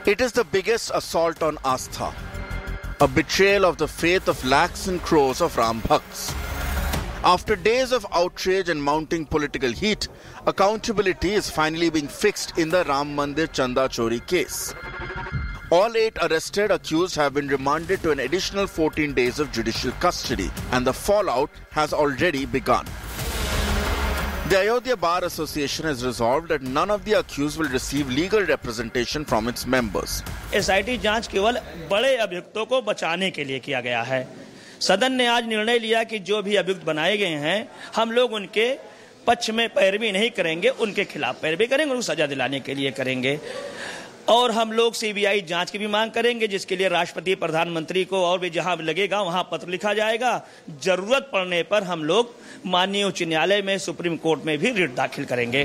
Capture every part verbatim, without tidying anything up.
It is the biggest assault on Astha, a betrayal of the faith of lakhs and crores of Ram Bhakts. After days of outrage and mounting political heat, accountability is finally being fixed in the Ram Mandir Chanda Chori case. All eight arrested accused have been remanded to an additional fourteen days of judicial custody, and the fallout has already begun. The Ayodhya Bar Association has resolved that none of the accused will receive legal representation from its members. S I T जांच केवल बड़े अभियुक्तों को बचाने के लिए किया गया है। सदन ने आज निर्णय लिया कि जो भी अभियुक्त बनाए गए हैं, हम लोग उनके पक्ष में पैरवी नहीं करेंगे, उनके खिलाफ पैरवी करेंगे, उनको सजा दिलाने के लिए करेंगे। और हम लोग सी बी आई जांच की भी मांग करेंगे, जिसके लिए राष्ट्रपति, प्रधानमंत्री को और भी जहां लगेगा वहां पत्र लिखा जाएगा। जरूरत पड़ने पर हम लोग माननीय उच्च न्यायालय में, सुप्रीम कोर्ट में भी रिट दाखिल करेंगे।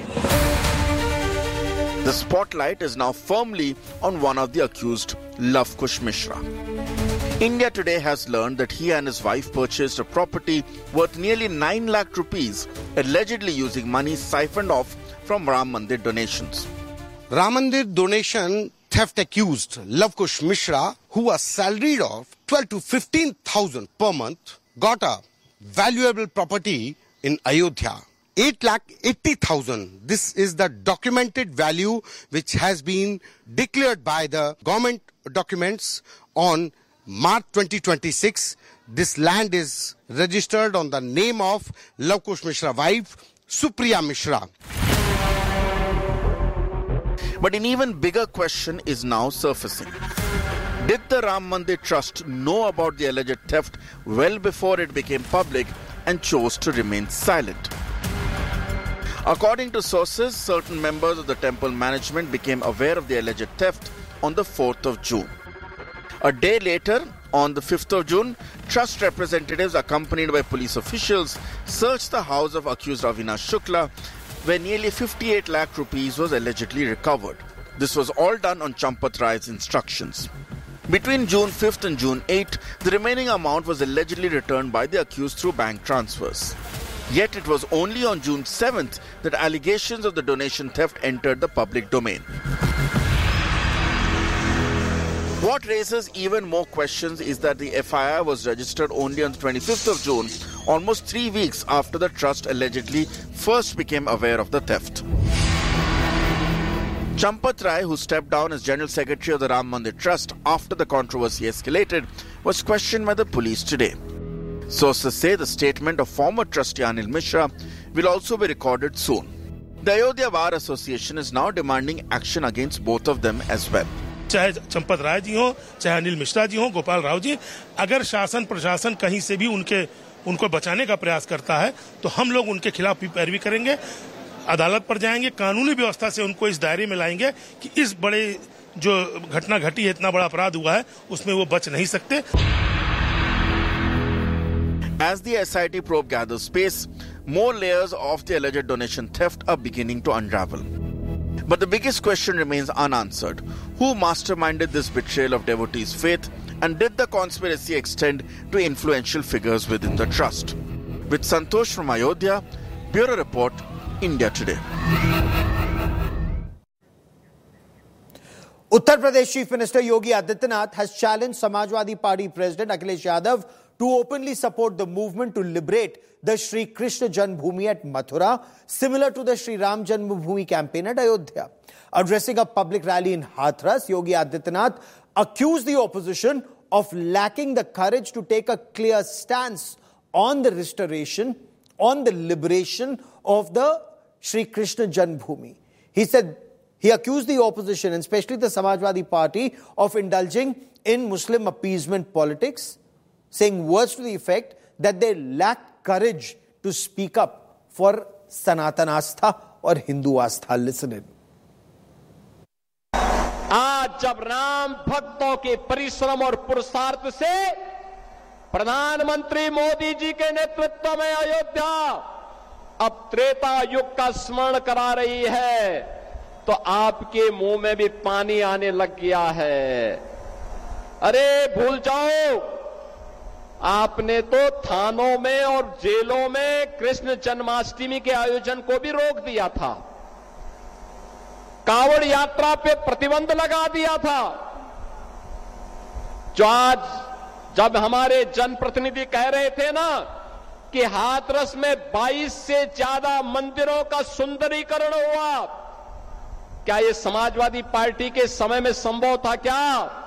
The spotlight is now firmly on one of the accused, Lav Kush Mishra. India Today has learned that he and his wife purchased a property worth nearly nine lakh rupees, allegedly using money siphoned off from Ram Mandir donations. Ram Mandir donation theft accused Lav Kush Mishra, who was salaried of twelve to fifteen thousand per month, got a valuable property in Ayodhya. eight lakh eighty thousand. This is the documented value which has been declared by the government documents on March twenty twenty-six. This land is registered on the name of Lav Kush Mishra's wife, Supriya Mishra. But an even bigger question is now surfacing. Did the Ram Mandir Trust know about the alleged theft well before it became public and chose to remain silent? According to sources, certain members of the temple management became aware of the alleged theft on the fourth of June. A day later, on the fifth of June, trust representatives accompanied by police officials searched the house of accused Avinash Shukla, where nearly fifty-eight lakh rupees was allegedly recovered. This was all done on Champat Rai's instructions. Between June fifth and June eighth, the remaining amount was allegedly returned by the accused through bank transfers. Yet it was only on June seventh that allegations of the donation theft entered the public domain. What raises even more questions is that the F I R was registered only on the twenty-fifth of June, almost three weeks after the trust allegedly first became aware of the theft. Champat Rai, who stepped down as General Secretary of the Ram Mandir Trust after the controversy escalated, was questioned by the police today. Sources say the statement of former trustee Anil Mishra will also be recorded soon. The Ayodhya Bar Association is now demanding action against both of them as well. चाहे चंपत राय जी हो, चाहे अनिल मिश्रा जी हो, गोपाल राव जी, अगर शासन प्रशासन कहीं से भी उनके उनको बचाने का प्रयास करता है तो हम लोग उनके खिलाफ भी पैरवी करेंगे, अदालत पर जाएंगे, कानूनी व्यवस्था से उनको इस दायरे में लाएंगे कि इस बड़े जो घटना घटी है, इतना बड़ा अपराध हुआ है, उसमें वो बच नहीं सकते. As the S I T probe gathers pace, more layers of the alleged donation theft are beginning to unravel. But the biggest question remains unanswered. Who masterminded this betrayal of devotees' faith, and did the conspiracy extend to influential figures within the trust? With Santosh from Ayodhya, Bureau Report, India Today. Uttar Pradesh Chief Minister Yogi Adityanath has challenged Samajwadi Party President Akhilesh Yadav to openly support the movement to liberate the Shri Krishna Janmabhoomi at Mathura, similar to the Shri Ram Janmabhoomi campaign at Ayodhya. Addressing a public rally in Hathras, Yogi Adityanath accused the opposition of lacking the courage to take a clear stance on the restoration, on the liberation of the Shri Krishna Janmabhoomi. He said, he accused the opposition, and especially the Samajwadi Party, of indulging in Muslim appeasement politics, saying words to the effect that they lack courage to speak up for Sanatan Astha or Hindu Astha. Listen in. आज जब राम भक्तों के परिश्रम और पुरुषार्थ से प्रधानमंत्री मोदी जी के नेतृत्व में अयोध्या अब त्रेता युग का स्मरण करा रही है, तो आपके मुंह में भी पानी आने लग गया है. अरे भूल जाओ, आपने तो थानों में और जेलों में कृष्ण जन्माष्टमी के आयोजन को भी रोक दिया था. कांवड़ यात्रा पे प्रतिबंध लगा दिया था। जो आज जब हमारे जनप्रतिनिधि कह रहे थे ना कि हाथरस में बाईस से ज्यादा मंदिरों का सुंदरीकरण हुआ, क्या ये समाजवादी पार्टी के समय में संभव था क्या?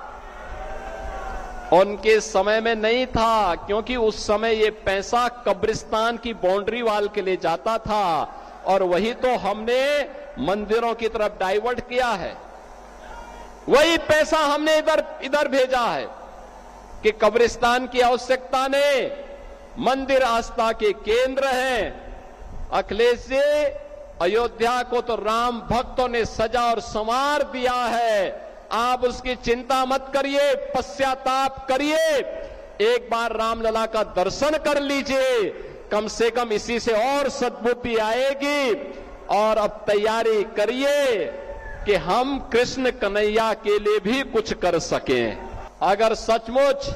उनके समय में नहीं था, क्योंकि उस समय ये पैसा कब्रिस्तान की बाउंड्री वाल के लिए जाता था और वही तो हमने मंदिरों की तरफ डाइवर्ट किया है। वही पैसा हमने इधर इधर भेजा है कि कब्रिस्तान की आवश्यकता ने, मंदिर आस्था के केंद्र हैं। अखिलेश जी, अयोध्या को तो राम भक्तों ने सजा और संवार दिया है, आप उसकी चिंता मत करिए, पश्चाताप करिए, एक बार रामलला का दर्शन कर लीजिए, कम से कम इसी से और सद्बुद्धि आएगी। और अब तैयारी करिए कि हम कृष्ण कन्हैया के लिए भी कुछ कर सकें। अगर सचमुच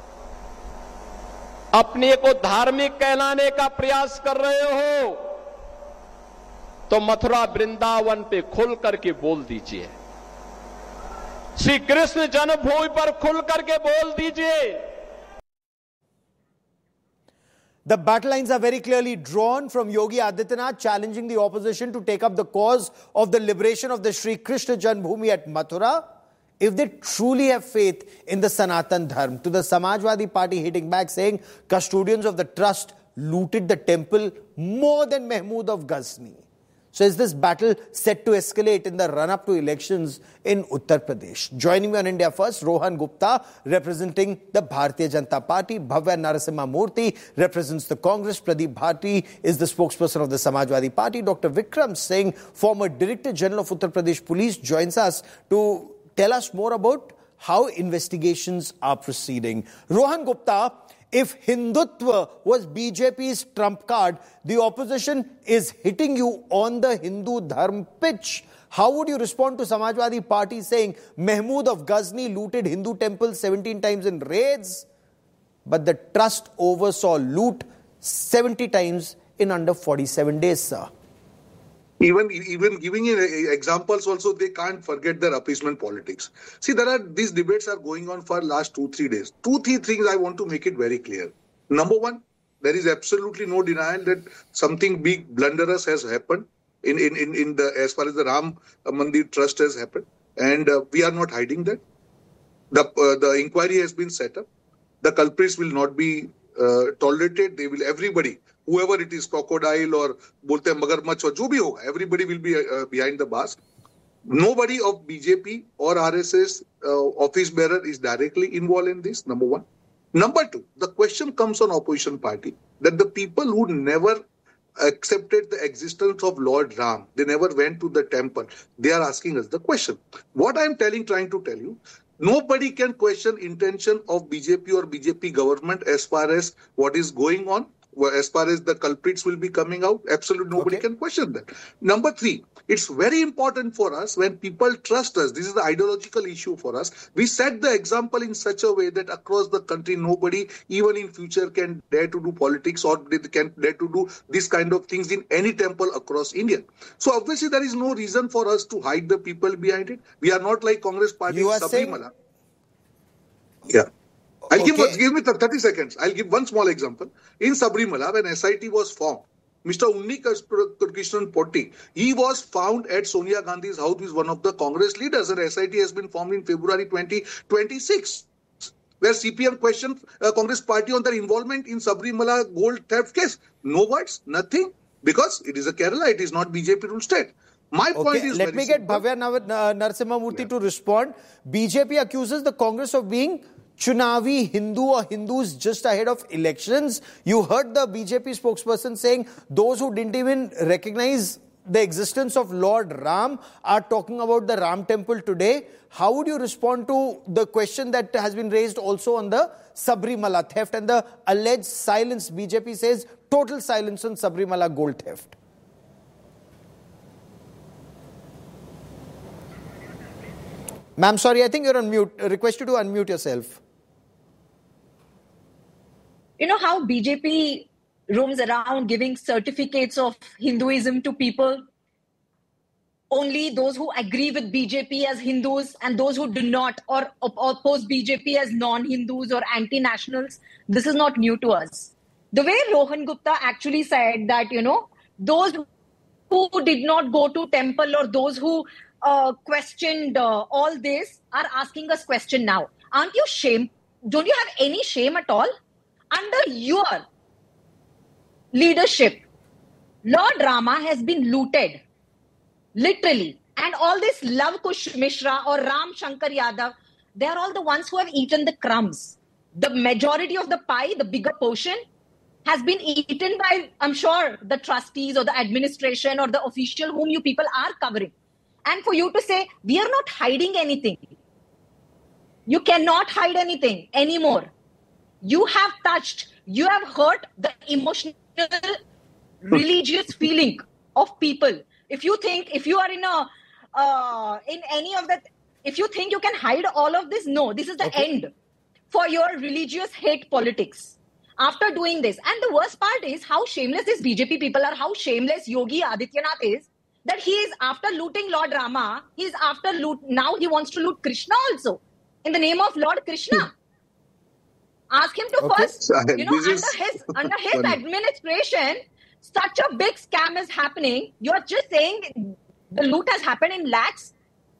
अपने को धार्मिक कहलाने का प्रयास कर रहे हो तो मथुरा वृंदावन पे खुल करके बोल दीजिए, श्री कृष्ण जन्मभूमि पर खुल करके बोल दीजिए। The battle lines are very clearly drawn from Yogi Adityanath challenging the opposition to take up the cause of the liberation of the Shri Krishna Janmabhoomi at Mathura. If they truly have faith in the Sanatan Dharma, to the Samajwadi Party hitting back saying custodians of the trust looted the temple more than Mahmood of Ghazni. So is this battle set to escalate in the run-up to elections in Uttar Pradesh? Joining me on India First, Rohan Gupta, representing the Bharatiya Janata Party. Bhavya Narasimha Murthy represents the Congress. Pradeep Bharati is the spokesperson of the Samajwadi Party. Doctor Vikram Singh, former Director General of Uttar Pradesh Police, joins us to tell us more about how investigations are proceeding. Rohan Gupta, if Hindutva was B J P's trump card, the opposition is hitting you on the Hindu Dharma pitch. How would you respond to Samajwadi Party saying Mahmood of Ghazni looted Hindu temples seventeen times in raids, but the trust oversaw loot seventy times in under forty-seven days, sir? Even, even giving examples also, they can't forget their appeasement politics. See, there are, these debates are going on for last two, three days. Two, three things I want to make it very clear. Number one, there is absolutely no denial that something big blunderous has happened in, in, in, in the, as far as the Ram Mandir Trust has happened. And uh, we are not hiding that. The, uh, the inquiry has been set up. The culprits will not be uh, tolerated. They will, everybody, whoever it is, crocodile or bolte magarmach or jo bhi hoga, everybody will be uh, behind the bars. Nobody of B J P or R S S uh, office bearer is directly involved in this, number one. Number two, the question comes on opposition party that the people who never accepted the existence of Lord Ram, they never went to the temple, they are asking us the question. What I am telling, trying to tell you, nobody can question intention of B J P or B J P government as far as what is going on. As far as the culprits will be coming out, absolutely nobody okay. can question that. Number three, it's very important for us when people trust us. This is the ideological issue for us. We set the example in such a way that across the country, nobody, even in future, can dare to do politics or they can dare to do this kind of things in any temple across India. So obviously, there is no reason for us to hide the people behind it. We are not like Congress party in Sabrimala. Yeah. I'll okay. give, give me thirty seconds. I'll give one small example. In Sabrimala, when S I T was formed, Mister Unni Krishnan Potti, he was found at Sonia Gandhi's house with one of the Congress leaders, and S I T has been formed in February twenty twenty-six, where C P M questioned uh, Congress party on their involvement in Sabrimala gold theft case. No words, nothing, because it is a Kerala, it is not B J P ruled state. My okay, point is let me get simple. Bhavya Narasimha Murthy yeah. to respond. B J P accuses the Congress of being Chunavi Hindu or Hindus just ahead of elections. You heard the B J P spokesperson saying those who didn't even recognize the existence of Lord Ram are talking about the Ram temple today. How would you respond to the question that has been raised also on the Sabrimala theft and the alleged silence? B J P says total silence on Sabrimala gold theft. Ma'am, sorry, I think you're on mute. I request you to unmute yourself. You know how B J P roams around giving certificates of Hinduism to people? only those who agree with B J P as Hindus and those who do not or op- oppose B J P as non-Hindus or anti-nationals. This is not new to us. The way Rohan Gupta actually said that, you know, those who did not go to temple or those who uh, questioned uh, all this are asking us question now. Aren't you shame? Don't you have any shame at all? Under your leadership, Lord Rama has been looted, literally. And all this Lav Kush Mishra or Ram Shankar Yadav, they are all the ones who have eaten the crumbs. The majority of the pie, the bigger portion, has been eaten by, I'm sure, the trustees or the administration or the official whom you people are covering. And for you to say, we are not hiding anything. You cannot hide anything anymore. You have touched, you have hurt the emotional, religious feeling of people. If you think, if you are in a, uh, in any of that, if you think you can hide all of this, no, this is the okay. end for your religious hate politics. After doing this, and the worst part is how shameless these B J P people are, how shameless Yogi Adityanath is, that he is after looting Lord Rama, he is after loot, now he wants to loot Krishna also, in the name of Lord Krishna. Ask him to okay. first, you know, under his, under his administration, such a big scam is happening. You're just saying the loot has happened in lakhs.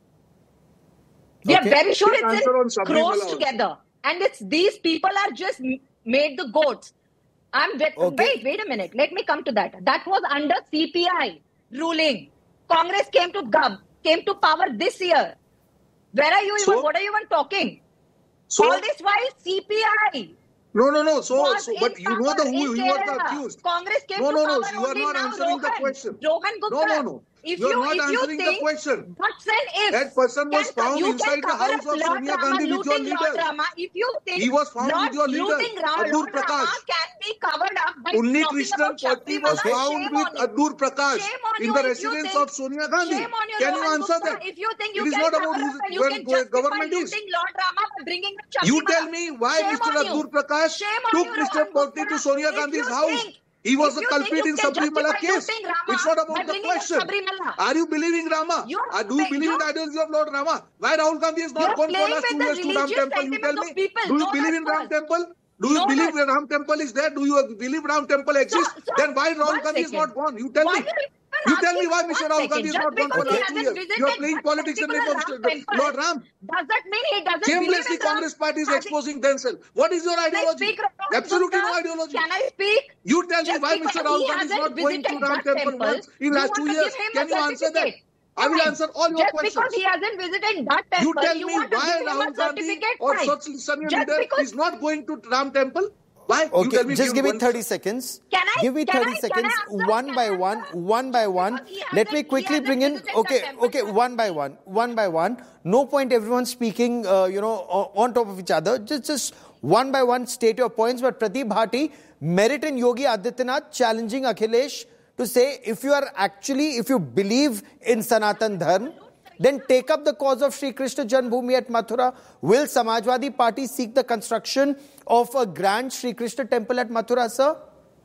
We okay. are very sure it's in crores together. And it's these people are just made the goats. I'm wait, okay. wait, wait a minute. Let me come to that. That was under C P I ruling. Congress came to gov, came to power this year. Where are you even? So, what are you even talking? So, all this while C P I. No, no, no. So, so but you know the who you are the accused. Congress came no, to no, power. No, no, you are not answering Rohan, the question. Rohan Gupta. No, no, no. If you are you, not if answering you think, the question. Buts and ifs. That person was can, found inside the house of Sonia Gandhi with your leader. Rama, if you think he was found Lord, with your leader, Adur Prakash. Can be covered up by Unni Krishnan Potti was okay. found with Adur Prakash in the residence of Sonia Gandhi. You, can you answer that? If you think you it is can not about who where government is. Lord Rama by bringing the you tell me why Shame Mister Adur Prakash took Mister Potti to Sonia Gandhi's house. He was a culprit in Sabrimala case. Rama, it's not about the question. Are you believing Rama? You are, do you believe in the ideology of Lord Rama? Why Rahul Gandhi is not gone for last two years to Ram Temple? You tell me. People. Do you no, believe in Ram Temple? Do you no, believe that Ram Temple is there? Do you believe Ram Temple exists? So, so, then why Rahul Gandhi is not gone? You tell why me. You tell me why Mister Rahul Gandhi is not gone for last two years. You are playing politics in the name of Lord Ram. Does that mean he doesn't Shamelessly, Congress party is exposing themselves. What is your ideology? Absolutely no ideology. Can I speak? You tell me why Mister Rahul Gandhi is not going to Ram Temple once in last two years. Can you answer that? I will answer all your just questions. Just because he hasn't visited that temple, you tell you me why Rahul Gandhi or such senior leader is not going to Ram Temple. Why? Okay, me just give me thirty seconds. Can I? Give me thirty I, seconds, answer, one by one, one by one. Let me quickly bring in. Okay, okay, one by one, one by one. No point everyone speaking, uh, you know, on top of each other. Just, just one by one, state your points. But Pradeep Bhati, merit in Yogi Adityanath challenging Akhilesh to say, if you are actually, if you believe in Sanatan Dharma, then take up the cause of Sri Krishna Janmabhoomi at Mathura. Will Samajwadi Party seek the construction of a grand Sri Krishna temple at Mathura, sir?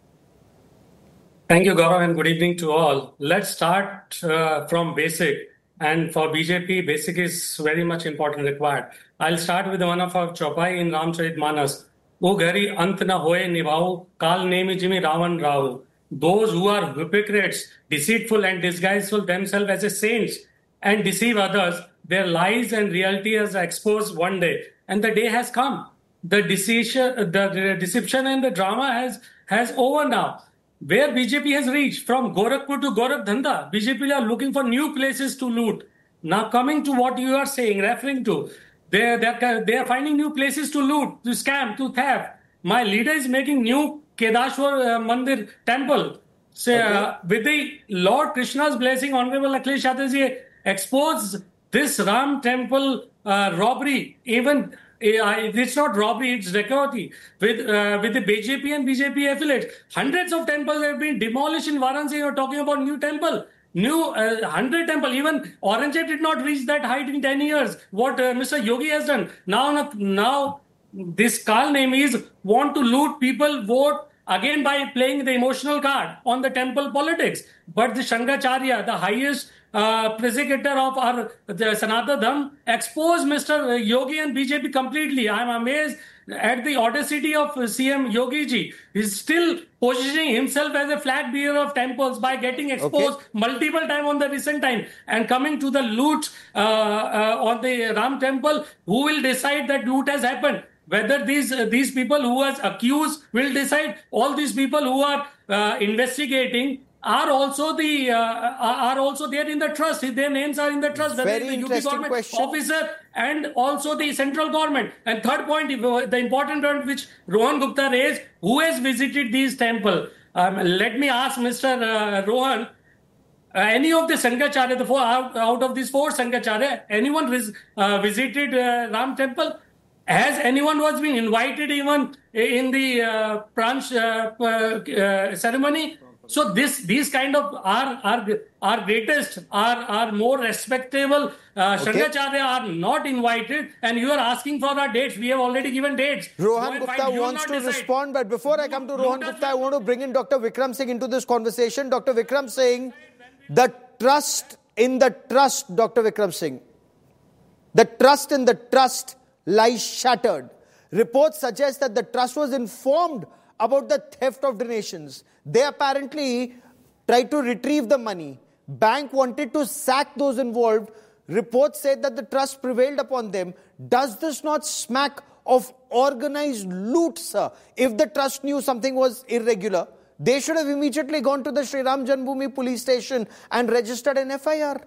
Thank you, Gaurav, and good evening to all. Let's start uh, from basic. And for B J P, basic is very much important required. I'll start with one of our Chaupai in Ramcharitmanas. O gari ant na hoye nibhau, kal nemi jimi Ravan Rao. Those who are hypocrites, deceitful and disguiseful themselves as a saints, and deceive others, their lies and reality is exposed one day. And the day has come. The deception, the deception and the drama has, has over now. Where B J P has reached, from Gorakhpur to Gorakhdanda, B J P are looking for new places to loot. Now coming to what you are saying, referring to, they, they, they are finding new places to loot, to scam, to theft. My leader is making new Kedashwar uh, Mandir temple. So, okay. uh, with the Lord Krishna's blessing, Honorable Akhilesh Yadav ji expose this Ram temple uh, robbery. Even uh, it's not robbery, it's dacoity with uh, with the B J P and B J P affiliates. Hundreds of temples have been demolished in Varanasi. You're talking about new temple, new uh, hundred temple. Even Aurangzeb did not reach that height in ten years. What uh, Mister Yogi has done now, now this Kal name is want to loot people, vote again by playing the emotional card on the temple politics. But the Shankaracharya, the highest uh, prosecutor of our the Sanatana Dharma, exposed Mister Yogi and B J P completely. I am amazed at the audacity of C M Yogi ji. He's still positioning himself as a flag bearer of temples by getting exposed okay. multiple times on the recent time. And coming to the loot uh, uh, on the Ram temple, who will decide that loot has happened? Whether these uh, these people who are accused will decide. All these people who are uh, investigating are also the uh, are also there in the trust. Their names are in the trust. Very the U P government question. officer and also the central government. And third point, the important point which Rohan Gupta raised, who has visited these temples? Um, let me ask Mister Uh, Rohan. Uh, any of the Shankaracharya, the four out, out of these four Shankaracharya, anyone vis, uh, visited uh, Ram temple? Has anyone was been invited even in the uh, branch uh, uh, ceremony? So this these kind of our our our greatest, our our more respectable uh, okay. Shankaracharya are not invited, and you are asking for our dates. We have already given dates. Rohan Gupta wants to decide. respond, but before I come to Rohan Gupta, I want to bring in Doctor Vikram Singh into this conversation. Doctor Vikram Singh, the trust in the trust, Doctor Vikram Singh, the trust in the trust lies shattered. Reports suggest that the trust was informed about the theft of donations. They apparently tried to retrieve the money. Bank wanted to sack those involved. Reports said that the trust prevailed upon them. Does this not smack of organized loot, sir? If the trust knew something was irregular, they should have immediately gone to the Sri Ram Janmabhoomi police station and registered an F I R.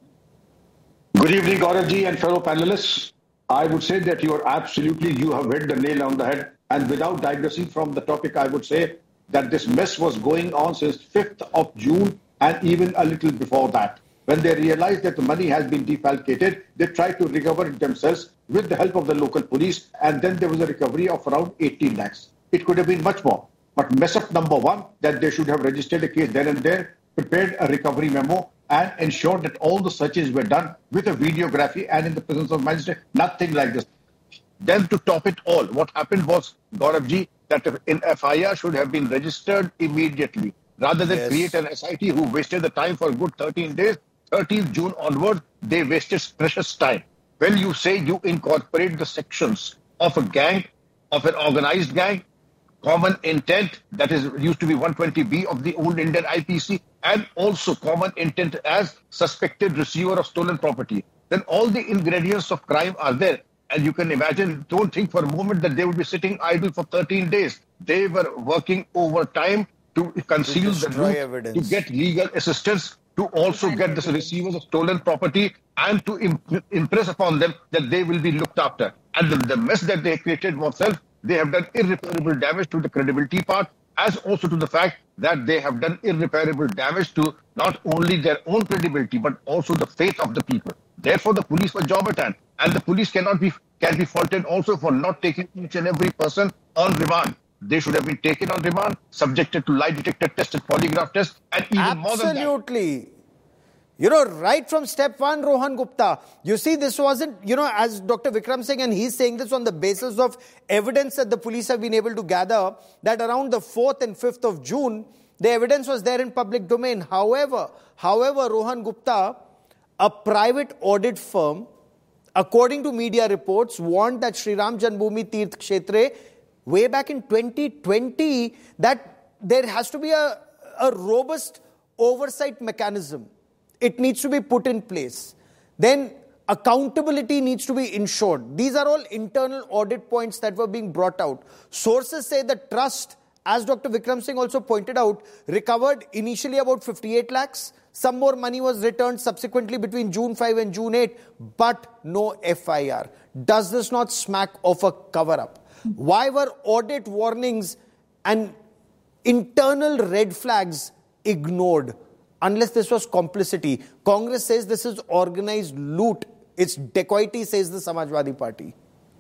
Good evening, Gauravji and fellow panelists. I would say that you are absolutely, you have hit the nail on the head. And without digressing from the topic, I would say that this mess was going on since fifth of June and even a little before that. When they realized that the money has been defalcated, they tried to recover it themselves with the help of the local police. And then there was a recovery of around eighteen lakhs. It could have been much more. But mess up number one, that they should have registered a case then and there, prepared a recovery memo, and ensured that all the searches were done with a videography and in the presence of magistrate. Nothing like this. Then to top it all, what happened was, Gauravji, that an F I R should have been registered immediately. Rather than yes. create an S I T who wasted the time for a good thirteen days, thirteenth June onward, they wasted precious time. When you say you incorporate the sections of a gang, of an organized gang, common intent, that is used to be one twenty B of the old Indian I P C, and also common intent as suspected receiver of stolen property, then all the ingredients of crime are there. And you can imagine, don't think for a moment that they would be sitting idle for thirteen days. They were working overtime to conceal to the loot, evidence. to get legal assistance, to also get the receivers of stolen property, and to imp- impress upon them that they will be looked after. And the, the mess that they created themselves, they have done irreparable damage to the credibility part, as also to the fact that they have done irreparable damage to not only their own credibility, but also the faith of the people. Therefore, the police were job at hand. And the police cannot be can be faulted also for not taking each and every person on remand. They should have been taken on remand, subjected to lie detector test and polygraph test, and even Absolutely. more than that. Absolutely. You know, right from step one, Rohan Gupta, you see, this wasn't, you know, as Doctor Vikram Singh, and he's saying this on the basis of evidence that the police have been able to gather, that around the fourth and fifth of June, the evidence was there in public domain. However, however, Rohan Gupta, a private audit firm, according to media reports, warned that Sri Ram Janmabhoomi Tirth Kshetra way back in twenty twenty that there has to be a, a robust oversight mechanism. It needs to be put in place. Then accountability needs to be ensured. These are all internal audit points that were being brought out. Sources say the trust, as Doctor Vikram Singh also pointed out, recovered initially about fifty-eight lakhs. Some more money was returned subsequently between June fifth and June eighth, but no F I R. Does this not smack of a cover-up? Why were audit warnings and internal red flags ignored? Unless this was complicity. Congress says this is organized loot. It's dacoity, says the Samajwadi Party.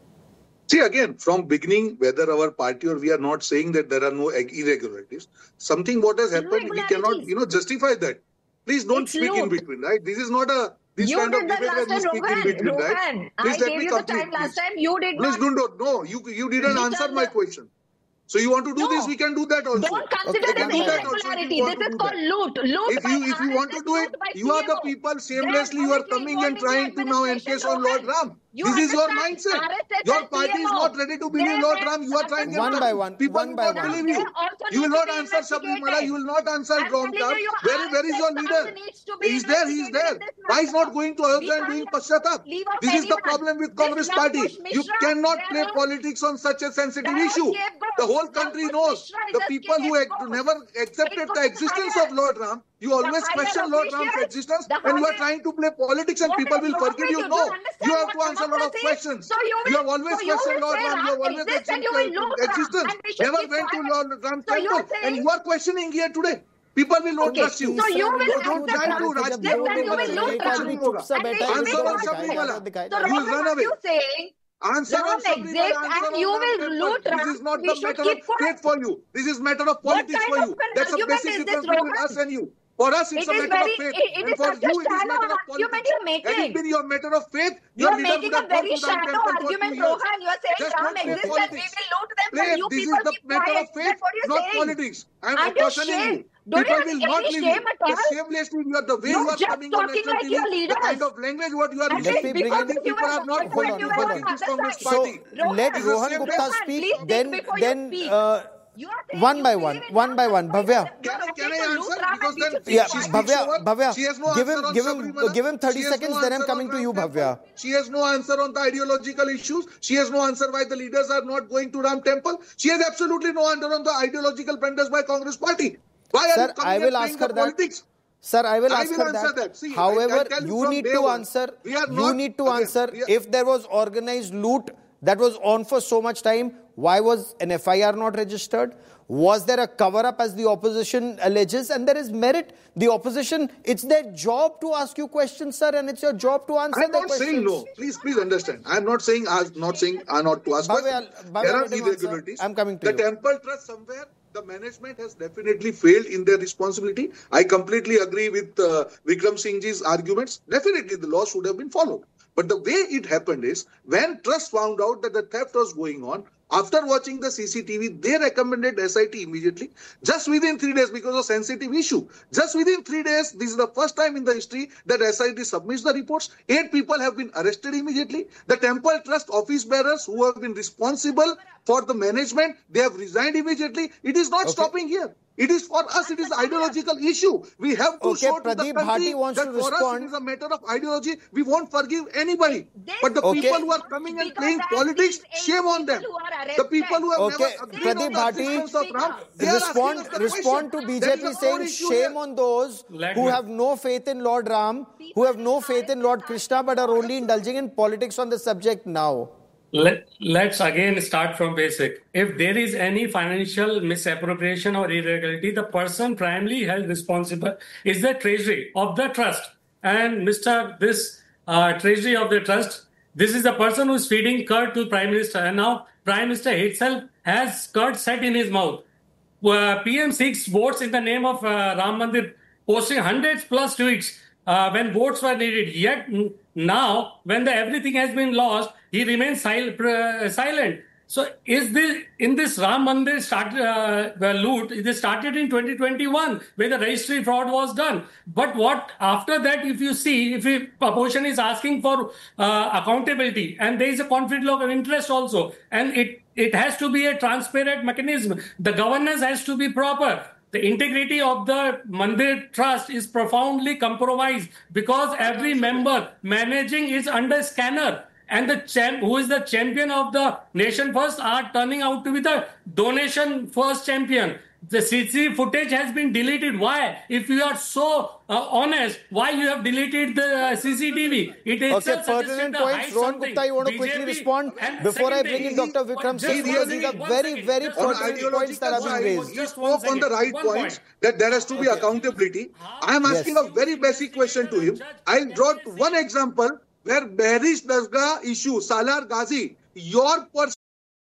See, again, from beginning, whether our party or we are not saying that there are no irregularities. Something what has happened, we cannot, you know, justify that. Please don't it's speak loot. in between, right? This is not a this you kind did of that debate last where you time, speak Rohan. in between, Rohan, right? I Please let gave me you the complete, time last please. time. You did Please not. don't, no, you, you didn't answer my question. So you want to do No. this, we can do that also. Don't consider We can this do that also if irregularity. you want This to is do called that. loot. Loot If by you if you want to R S S, do it, loot by you are the C M O. people Then shamelessly you are obviously coming and involving the trying to now administration, encase on Lord Rohan. Ram. You This is your understand? mindset. R S S Your and party C is M O. not ready to believe They Lord have Ram. You are trying to One by one, people one will by not one. believe They you. also You will need to not be answer Shabri Mala. investigated. You will not answer I'm Ram telling Ram. you, Where where is your R S S leader? also needs to be He's there. He's investigated there. in this Why is not matter. going to We Ayodhya and doing can't Pashyatap? leave out This is the anyone. problem with This Congress Love party. Kush You Mishra, cannot their play own- politics on such a sensitive their own issue. scapegoat. The whole Love country Kush knows. Mishra is The a people who scapegoat. ac- never accepted It the could existence hire of Lord Ram, you always higher question Lord Ram's officials, existence, the and you are higher- trying to play politics, and What people is will wrong forgive with you. you? No, Do you understand you have what to answer a lot of democracy is? questions. So you will- You have always so you questioned will Lord say Ram. You have Ram always exists and you accepted will loot Ram existence. and we should Never keep went to quiet. Lord Ram So you temple, are saying- and you are questioning here today. People will not Okay, trust you. so you will So don't accept try to Ram Rajneet exists and you will Ram. loot Kuch Ram. nahi hoga. And we should Answer be on quiet. Shabri Mala. So You will Rohan, run are away. you saying Answer Ram on Sabri Mala, exists answer and on you Ram will temple. loot This Ram? is not We the should matter keep of quiet. faith for you. This is matter of What politics kind for of you. an That's a argument basic is this, difference between Rohan? us and you. For us, it's It a is matter very, of faith. it, it And is for such a you, it is shallow matter of argument politics. you're Had it making. been your matter of faith, You your are leader making would a have gone very to Ram shallow temple for two argument, years. Rohan. You are saying Just Ram don't play exists and we politics. will loot them, Play, but you this is people the keep matter quiet. of faith, That's what you're not saying. politics. I am Aren't you cautioning ashamed? you. Don't you People have will any not leave shame you. at all? The shamelessly, you are the way You're you are just coming on talking national like T V, your the leaders. kind of language what you are And using. Let me bring I in- think people are not Hold going on, to hold work in on. this Congress So, party. Rohan, Let This is Rohan the Gupta same Rohan, way. speak, please speak then before you then speak. uh, You are saying one you by believe one, in one Ram, by that's one. why Bhavya. you Can are I, okay can I to loot answer? Ram Because and we then should keep Yeah, she quiet. speaks Bhavya, over. Bhavya, She has no give answer him, on give him, Sabrimala. give him thirty She has seconds. no Then I'm answer coming on to Ram you, temple. Bhavya. She has no answer on the ideological issues. She has no answer why the leaders are not going to Ram temple. She has absolutely no answer on the ideological blunders by Congress party. Why are Sir, you coming I will and ask playing her the that. politics? Sir, I will I ask will her answer that. that. See, However, I- I'll tell you you from need day to one, answer. we are You not- need to again, answer. we are- If there was organized loot that was on for so much time, why was an F I R not registered? Was there a cover-up as the opposition alleges? And there is merit. The opposition, it's their job to ask you questions, sir, and it's your job to answer I'm the not questions. saying no. Please, please understand. I'm not saying I'm not saying I'm not to ask Bhavya, questions. Bhavya, There are let him answer. irregularities. I'm coming to the you. temple trust somewhere. The management has definitely failed in their responsibility. I completely agree with uh, Vikram Singh ji's arguments. Definitely, the law should have been followed. But the way it happened is when trust found out that the theft was going on. After watching the C C T V, they recommended S I T immediately, just within three days because of sensitive issue. Just within three days, this is the first time in the history that S I T submits the reports. Eight people have been arrested immediately. The Temple Trust office bearers who have been responsible for the management, they have resigned immediately. It is not Okay. stopping here. It is for us, it is ideological issue. We have to Okay, show to the Pradeep country Bhati wants that to for respond. us it is a matter of ideology. We won't forgive anybody. This But the Okay. people who are coming and Because playing that politics, these eight shame on them. people who are The people who have Okay, never agreed on Pradeep the Bhati, existence of Ram, they are respond, asking us the respond to question. There is B J P a core saying issue shame here. on those Let who me- have no faith in Lord Ram, who have no faith in Lord Krishna, but are only indulging in politics on the subject now. Let, let's again start from basic. If there is any financial misappropriation or irregularity, the person primarily held responsible is the treasury of the trust. And Mister This uh, treasury of the trust, this is the person who is feeding curd to Prime Minister. And now Prime Minister itself has curd set in his mouth. Uh, P M seeks votes in the name of uh, Ram Mandir, posting hundreds plus tweets uh, when votes were needed. Yet n- now, when the everything has been lost, he remains sil- uh, silent. So, is this in this Ram Mandir start, uh, the loot? It started in twenty twenty-one, where the registry fraud was done. But what after that? If you see, if a opposition is asking for uh, accountability, and there is a conflict of interest also, and it it has to be a transparent mechanism. The governance has to be proper. The integrity of the Mandir Trust is profoundly compromised because every member managing is under scanner. And the champ, who is the champion of the nation first, are turning out to be the donation first champion. The C C T V footage has been deleted. Why? If you are so uh, honest, why you have deleted the uh, C C T V? It is Okay, pertinent points. Rohan Gupta, you want to quickly respond before I bring in Doctor Vikram Singh, because these are very, very On pertinent points that have been side, raised. he spoke on the right points that there has to be accountability. I am asking Yes. a very basic question to him. I'll draw one example where Behrish Dasgah issue, Salar Ghazi, your person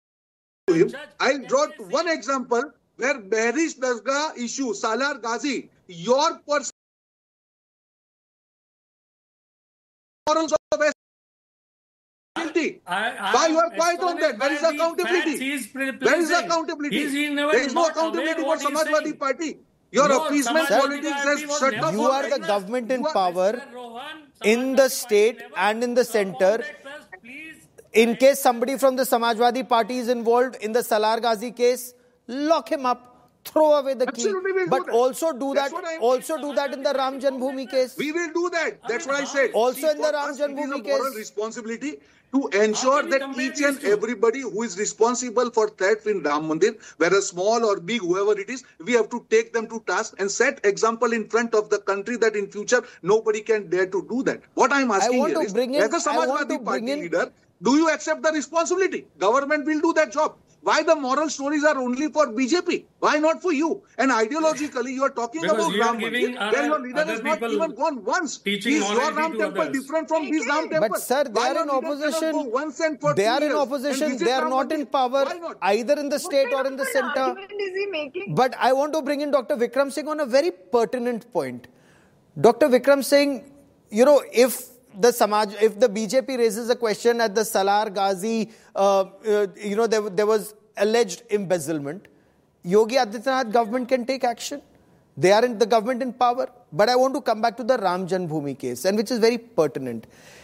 to him. I'll draw one example where Behrish Dasgah issue, Salar Ghazi, your person morals of accountability? I, I Why you are quiet on that? Where is accountability? Where is accountability? He's, he's never there is no not accountability for aware what he's Samajwadi saying. Party. Your No, appeasement Samajwadi politics Party has was shut never down. You all are the that. government in You are- power Mister Rohan, in the Samajwadi state Party and in the never center. supported us. Please. In case somebody from the Samajwadi Party is involved in the Salar Ghazi case, lock him up, throw away the key. Absolutely, we'll do But that. also do That's that. what I'm- Also do that in the Ram Janmabhoomi case. We will do that. That's what I said. Also See, in the for Ram us, it is Janmabhoomi a moral case. responsibility to ensure can we that compare each and these two? everybody who is responsible for theft in Ram Mandir, whether small or big, whoever it is, we have to take them to task and set example in front of the country that in future nobody can dare to do that. What I'm asking want here to is, bring in- as a I want to Samajwadi bring Party in- leader, do you accept the responsibility? Government will do that job. Why the moral stories are only for B J P? Why not for you? And ideologically, you are talking Because about you are Ram giving Mandir, where your other- leader other has not people even gone once. teaching Is your morality Ram to temple others. different from his Ram temple? But sir, they Why are your in leader cannot opposition. go once and for They two are in years and opposition. visit They are Ram not in Mandir? power Why not? either in the state or in the center. argument is he making? But I want to bring in Doctor Vikram Singh on a very pertinent point. Doctor Vikram Singh, you know, if the Samaj, if the B J P raises a question at the Salar Ghazi, uh, uh, you know, there, there was alleged embezzlement, Yogi Adityanath government can take action. They are in the government in power. But I want to come back to the Ram Janmabhoomi case, and which is very pertinent.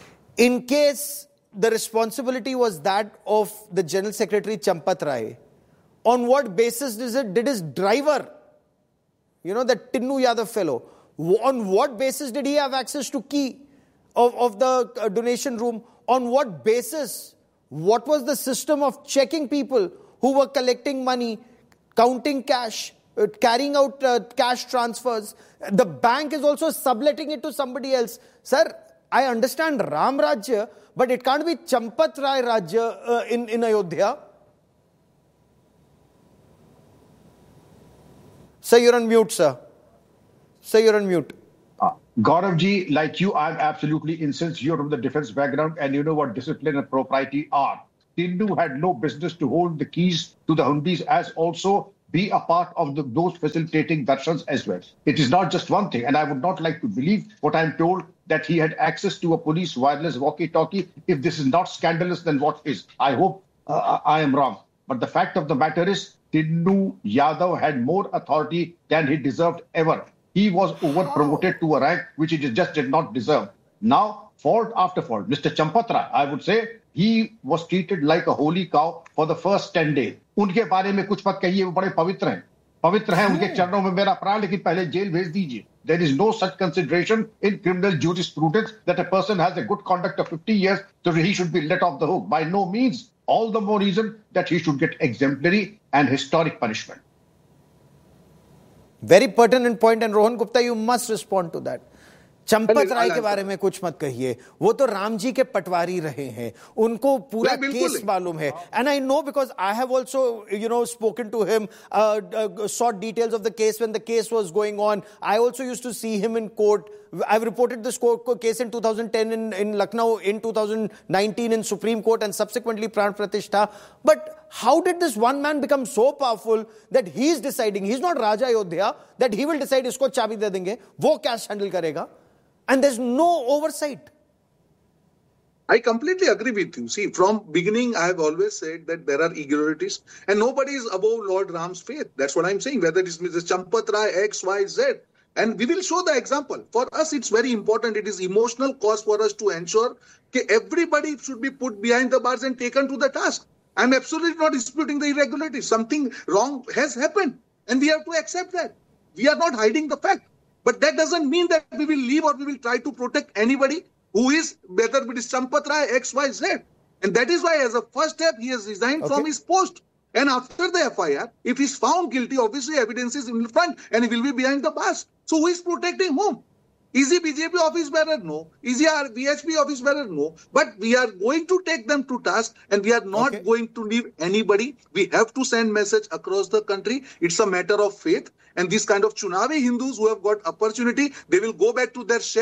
In case the responsibility was that of the General Secretary Champat Rai, on what basis did, it, did his driver, you know, that Tinnu Yadav fellow, on what basis did he have access to key of, of the uh, donation room? On what basis? What was the system of checking people who were collecting money, counting cash, uh, carrying out uh, cash transfers? The bank is also subletting it to somebody else. Sir, I understand Ram Rajya, but it can't be Champat Rai Rajya uh, in, in Ayodhya. Sir, you're on mute, sir. Sir, you're on mute. Uh, Gaurav ji, like you, I'm absolutely incensed. You're from the defense background and you know what discipline and propriety are. Tinnu had no business to hold the keys to the hundis as also be a part of the, those facilitating darshans as well. It is not just one thing, and I would not like to believe what I'm told that he had access to a police wireless walkie-talkie. If this is not scandalous, then what is? I hope uh, I am wrong. But the fact of the matter is, Tinnu Yadav had more authority than he deserved ever. He was over-promoted to a rank which he just did not deserve. Now, fault after fault. Mister Champat Rai, I would say, he was treated like a holy cow for the first ten days. उनके बारे में कुछ मत कहिए, वो बड़े पवित्र हैं. पवित्र हैं, उनके चरणों में मेरा प्राण, लेकिन पहले जेल भेज दीजिए. There is no such consideration in criminal jurisprudence that a person has a good conduct of fifty years, so he should be let off the hook. By no means. All the more reason that he should get exemplary and historic punishment. Very pertinent point, and Rohan Gupta, you must respond to that. Champat Rai के बारे में कुछ मत कहिए, वो तो राम जी के पटवारी रहे हैं, उनको पूरा केस मालूम है. And I know because I have also, you know, spoken to him, uh, uh, sought details of the case when the case was going on. I also used to see him in court. I've reported this court case in two thousand ten in, in Lucknow, in two thousand nineteen in Supreme Court, and subsequently Pran Pratishtha. But how did this one man become so powerful that he is deciding, he's not Raja Ayodhya, that he will decide isko chabi de denge, wo cash handle karega? And there's no oversight. I completely agree with you. See, from beginning, I have always said that there are irregularities and nobody is above Lord Ram's faith. That's what I'm saying, whether it is Mister Champat Rai, X, Y, Z. And we will show the example. For us, it's very important. It is emotional cause for us to ensure that everybody should be put behind the bars and taken to the task. I'm absolutely not disputing the irregularities. Something wrong has happened and we have to accept that. We are not hiding the fact. But that doesn't mean that we will leave or we will try to protect anybody who is, whether it is Champat Rai, X, Y, Z. And that is why, as a first step, he has resigned okay. from his post. And after the F I R, if he's found guilty, obviously evidence is in front and he will be behind the bars. So who is protecting whom? Is he B J P office bearer? No. Is he our V H P office bearer? No. But we are going to take them to task and we are not okay. going to leave anybody. We have to send message across the country. It's a matter of faith. And these kind of Chunavi Hindus who have got opportunity, they will go back to their shell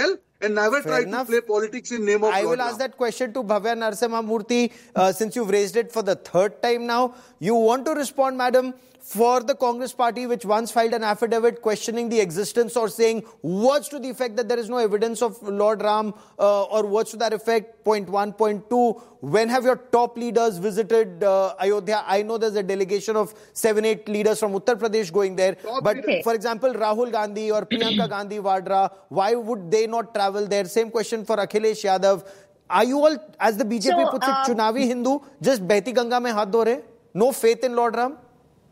and never Fair try enough. to play politics in name of I Lord will ask Ram. that question to Bhavya Narasimha Murthy uh, since you've raised it for the third time now. You want to respond, madam, for the Congress party which once filed an affidavit questioning the existence or saying words to the effect that there is no evidence of Lord Ram uh, or words to that effect. Point one. Point two, when have your top leaders visited uh, Ayodhya? I know there's a delegation of seven, eight leaders from Uttar Pradesh going there. Top But leader. for example, Rahul Gandhi or Priyanka Gandhi Vadra, why would they not travel there? Same question for Akhilesh Yadav. Are you all, as the B J P So, puts it, uh, Chunavi Hindu, just Behti Ganga mein haath dho rahe? No faith in Lord Ram?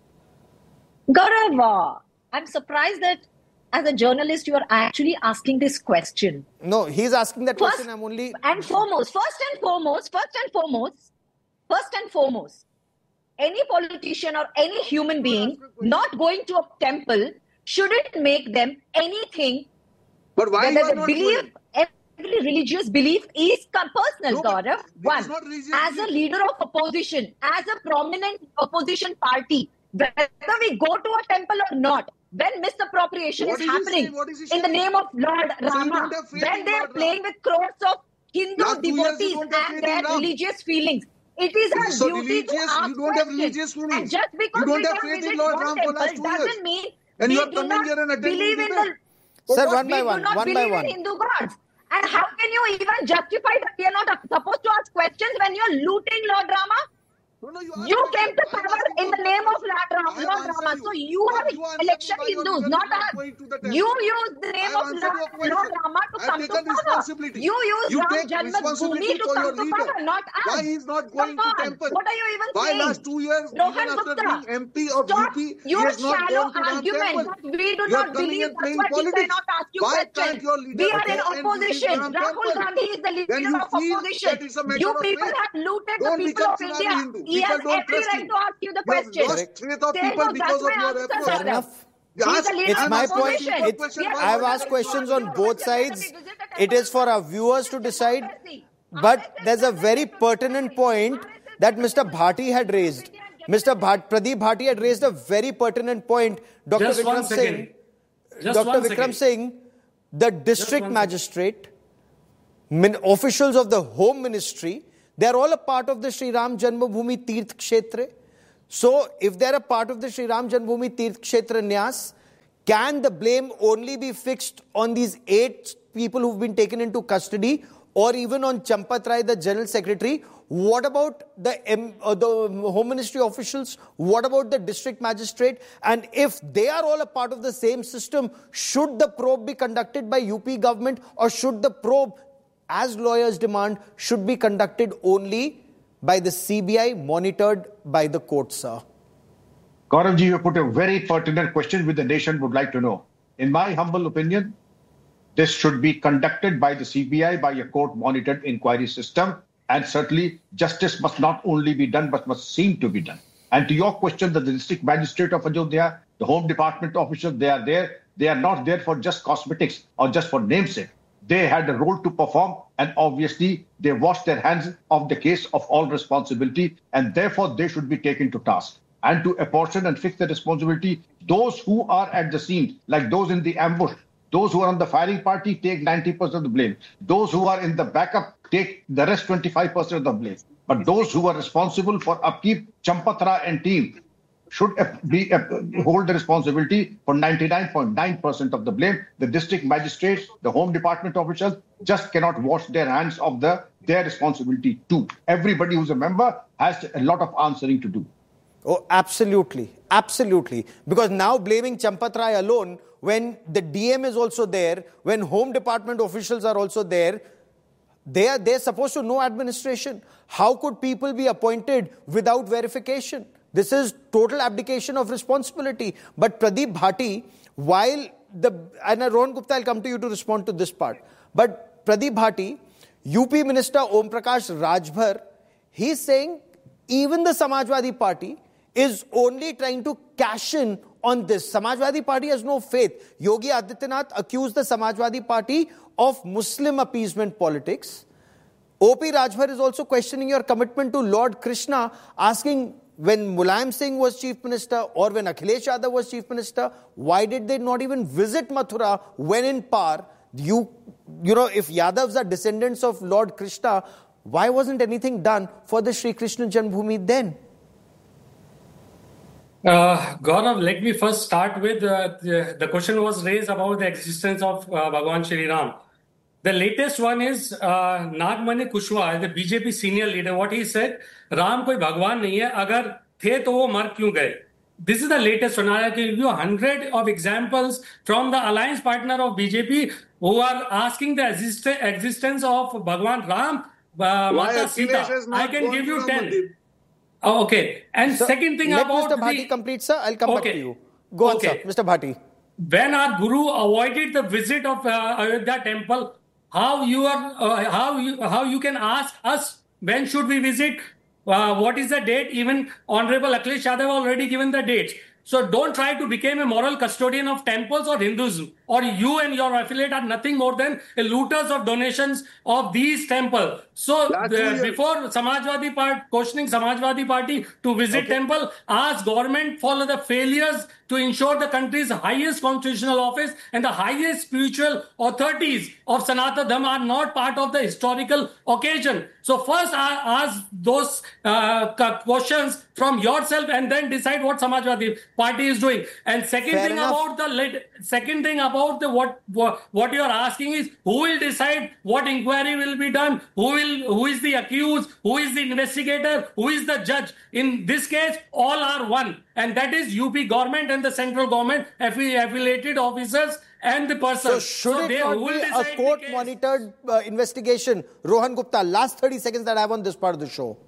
Gaurav, uh, I'm surprised that as a journalist you are actually asking this question. No, he's asking that First question. I'm only... and foremost, first and foremost, first and foremost, first and foremost, any politician or any human being not going to a temple shouldn't make them anything. But why you Whether are they not believe, going? every religious belief is co- personal, No, but Gaurav. this One, is not religious as a belief. leader of opposition, as a prominent opposition party, whether we go to a temple or not, when misappropriation What is is he happening saying? What is he in the saying? name of Lord you Rama, don't have faith when in they are Lord playing Ram. with crores of Hindu Last two years you devotees don't have and faith in their Ram. religious feelings, it is our So duty to religious, ask you don't have questions. religious And feelings. just because You don't we have don't faith in visit Lord one Ram for temple last two doesn't years. mean And we you are do coming not here and attending believe in debate. the Sir, we one by do one, not one by believe one. in Hindu gods. And how can you even justify that we are not supposed to ask questions when you are looting Lord Rama? No, no, you, asked You me. came to I am power asking in you the name of questions. Lord Rama. I have Lord answered Rama. you. So you But are you answered me election why your Hindus, leader not is not us. going to the temple. You use the name I have of answered your Lord, question. Lord Rama to I have come to taken power. responsibility. You use You Ram take Janmabhoomi responsibility to for come your to leader. power, not us. Why he is not going Come to on. temple? What are you even Why saying? last two years, Rohan even after Gupta, being M P of stop U P, he your has not shallow gone to Ram argument temple? that we do You are not coming believe. and That's playing why we politics. cannot ask you Why questions. can't your leader We are go in and visit opposition. Ram Rahul temple? Gandhi is the When leader you of feel opposition. that it's a matter You of people faith, have looted the don't people become of Chunavi India. Hindu. He People has don't every trust right you. to ask you the You have question. lost faith of There people goes, because that's of my your answer, approach. Fair Gaurav. enough. He's Ask- the leader It's of my I'm asking point. opposition. simple It's, question. We are Why I've not asked going questions to on temple? both sides. It is for our viewers to decide. But there's a very pertinent point that Mister Bhati had raised. Mister Bhat, Pradeep Bhati had raised a very pertinent point. Doctor Just one Vikram second. Singh, Just Doctor one Vikram second. Singh, the district one second. magistrate, min, officials of the Home Ministry, they are all a part of the Sri Ram Janmabhoomi Tirth Kshetra. So, if they are a part of the Sri Ram Janmabhoomi Tirth Kshetra Nyas, can the blame only be fixed on these eight people who've been taken into custody, or even on Champat Rai, the General Secretary? What about the, M, uh, the Home Ministry officials? What about the district magistrate? And if they are all a part of the same system, should the probe be conducted by U P government, or should the probe, as lawyers demand, should be conducted only by the C B I, monitored by the court, sir? Gauravji, you put a very pertinent question which the nation would like to know. In my humble opinion, this should be conducted by the C B I, by a court-monitored inquiry system. And certainly, justice must not only be done, but must seem to be done. And to your question, that the district magistrate of Ayodhya, the Home Department officials, they are there. They are not there for just cosmetics or just for namesake. They had a role to perform, and obviously, they washed their hands of the case of all responsibility, and therefore, they should be taken to task. And to apportion and fix the responsibility, those who are at the scene, like those in the ambush, those who are on the firing party, take ninety percent of the blame. Those who are in the backup, take the rest twenty-five percent of the blame. But those who are responsible for upkeep, Champatra and team, should be hold the responsibility for ninety-nine point nine percent of the blame. The district magistrates, the Home Department officials just cannot wash their hands of the their responsibility too. Everybody who's a member has a lot of answering to do. Oh, absolutely. Absolutely. Because now blaming Champat Rai alone, when the D M is also there, when Home Department officials are also there, they are they're supposed to know administration. How could people be appointed without verification? This is total abdication of responsibility. But Pradeep Bhati, while the, and Rohan Gupta, I'll come to you to respond to this part. But Pradeep Bhati, U P Minister Om Prakash Rajbhar, he's saying even the Samajwadi Party is only trying to cash in on this. Samajwadi Party has no faith. Yogi Adityanath accused the Samajwadi Party of Muslim appeasement politics. O P Rajbhar is also questioning your commitment to Lord Krishna, asking when Mulayam Singh was Chief Minister or when Akhilesh Yadav was Chief Minister, why did they not even visit Mathura when in power? You you know, if Yadavs are descendants of Lord Krishna, why wasn't anything done for the Sri Krishna Janmabhoomi then? Uh, Gaurav, let me first start with uh, the, the question was raised about the existence of uh, Bhagwan Shri Ram. The latest one is uh, Nagmani Kushwaha, the B J P senior leader. What he said, Ram koi Bhagwan nahi hai, agar the to wo mar kyun gaye? This is the latest one. I can give you a hundred of examples from the alliance partner of B J P who are asking the exist existence of Bhagwan Ram, uh, Mata Sita. I can give you ten. Oh, okay. And sir, second thing let about Mister Bhati the... complete, sir. I'll come okay. back to you. Go on, okay. sir. Mister Bhati. When our Guru avoided the visit of uh, Ayodhya temple, how you are, uh, how you, how you can ask us when should we visit? Uh, what is the date? Even Honorable Akhilesh Yadav already given the dates. So don't try to become a moral custodian of temples or Hinduism. Or you and your affiliate are nothing more than looters of donations of these temples. So the, before Samajwadi Party, questioning Samajwadi Party to visit okay. temple, ask government for the failures to ensure the country's highest constitutional office and the highest spiritual authorities of Sanatana Dharma are not part of the historical occasion. So first ask those uh, questions from yourself and then decide what Samajwadi Party is doing. And second Fair thing enough. about the second thing about the what, what what you are asking is who will decide what inquiry will be done, who will who is the accused, who is the investigator, who is the judge. In this case, all are one, and that is U P government and the central government affiliated officers and the person. So should so it they, not be a court-monitored uh, investigation? Rohan Gupta, last thirty seconds that I have on this part of the show. one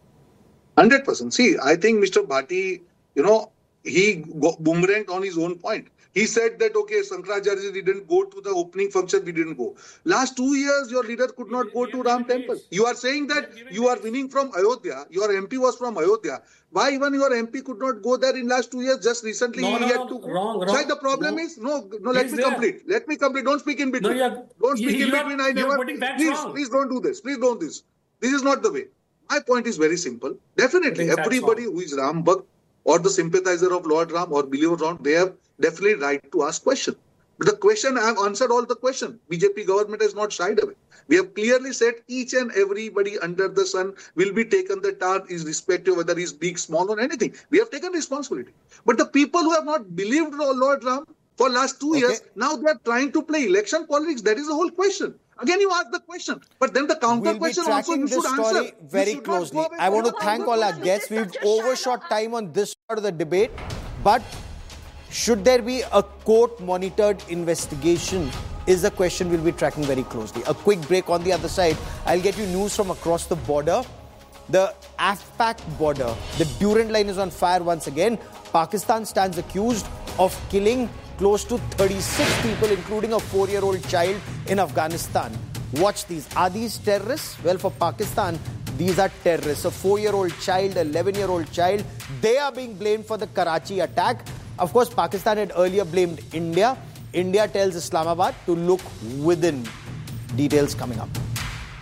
hundred percent. See, I think Mister Bhati, you know, he boomeranged on his own point. He said that, okay, Shankaracharya didn't go to the opening function, we didn't go. Last two years, your leader could not go to Ram temple. You are saying that you are winning from Ayodhya. Your M P was from Ayodhya. Why even your M P could not go there in last two years? Just recently no, he no, had no, to go. Wrong, wrong. So the problem no. is, no, no, let He's me there. complete. Let me complete. Don't speak in between. No, are, don't speak you, in you between. Are, I never. Please, wrong. please don't do this. Please don't do this. This is not the way. My point is very simple. Definitely, everybody who is Ram Bhakt or the sympathizer of Lord Ram or believer Ram, they have definitely right to ask question. But the question, I have answered all the question. B J P government has not shied away. We have clearly said each and everybody under the sun will be taken the tar, is respective whether he's big, small or anything. We have taken responsibility. But the people who have not believed Lord Ram for last two okay. years, now they are trying to play election politics. That is the whole question. Again, you ask the question, but then the counter we'll question also you should story answer. Very closely. I want to thank all our guests. We've overshot time on this part of the debate, but should there be a court-monitored investigation is a question we'll be tracking very closely. A quick break. On the other side, I'll get you news from across the border. The AFPAC border, the Durand line is on fire once again. Pakistan stands accused of killing close to thirty-six people, including a four-year-old child in Afghanistan. Watch these. Are these terrorists? Well, for Pakistan, these are terrorists. A four-year-old child, eleven-year-old child, they are being blamed for the Karachi attack. Of course, Pakistan had earlier blamed India. India tells Islamabad to look within. Details coming up.